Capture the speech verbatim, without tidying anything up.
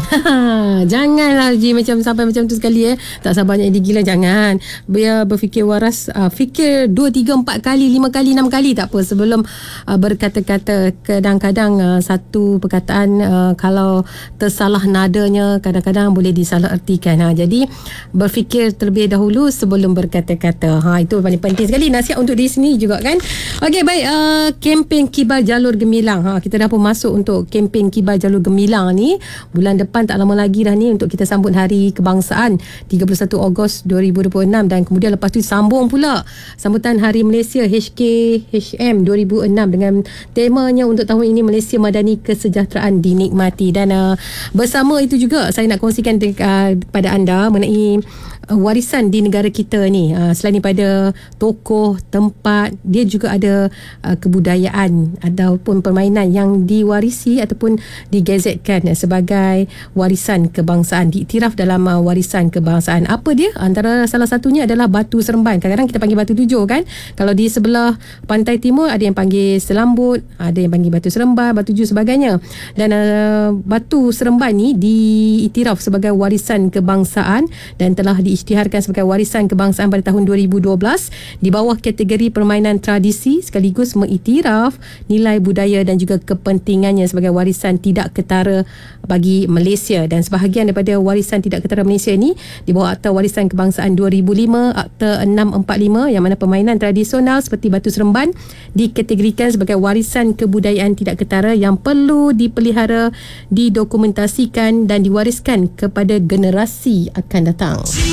Janganlah Ji macam sampai macam tu sekali eh. Tak sabarnya Eddie gila, jangan. Biar berfikir waras, uh, fikir dua, tiga, empat kali, lima kali, enam kali tak apa sebelum uh, berkata-kata. Kadang-kadang uh, satu perkataan uh, kalau tersalah nadanya kadang-kadang boleh disalahertikan. Ha, jadi berfikir terlebih dahulu sebelum berkata-kata. Ha, itu paling penting sekali, nasihat untuk diri sendiri juga kan. Okey, baik, uh, kempen Kibar Jalur Gemilang. Ha, kita dah pun masuk untuk kempen Kibar Jalur Gemilang ni. Bulan depan tak lama lagi dah ni untuk kita sambut Hari Kebangsaan tiga puluh satu Ogos dua ribu dua puluh enam, dan kemudian lepas tu sambung pula sambutan Hari Malaysia H K H M dua ribu enam dengan temanya untuk tahun ini Malaysia Madani Kesejahteraan Dinikmati. Dan uh, bersama itu juga saya nak kongsikan uh, kepada anda mengenai uh, warisan di negara kita ni. Uh, selain daripada tokoh, tempat, dia juga ada uh, kebudayaan ataupun permainan yang diwarisi ataupun digazetkan uh, sebagai warisan kebangsaan, diiktiraf dalam uh, warisan kebangsaan. Apa dia? Antara salah satunya adalah Batu Seremban. Kadang-kadang kita panggil Batu Tujuh kan. Kalau di sebelah pantai timur ada yang panggil Selambut, ada yang panggil Batu Seremban, Batu Tujuh sebagainya. Dan uh, Batu Seremban ni diiktiraf sebagai warisan kebangsaan dan telah diisytiharkan sebagai warisan kebangsaan pada tahun dua ribu dua belas di bawah kategori permainan tradisi, sekaligus mengiktiraf nilai budaya dan juga kepentingannya sebagai warisan tidak ketara bagi Malaysia. Dan sebahagian daripada warisan tidak ketara Malaysia ini di bawah Akta Warisan Kebangsaan dua ribu lima, Akta enam empat lima, yang mana permainan tradisional seperti Batu Seremban dikategorikan sebagai warisan kebudayaan tidak ketara yang perlu dipelihara, didokumentasikan dan diwariskan kepada generasi akan datang.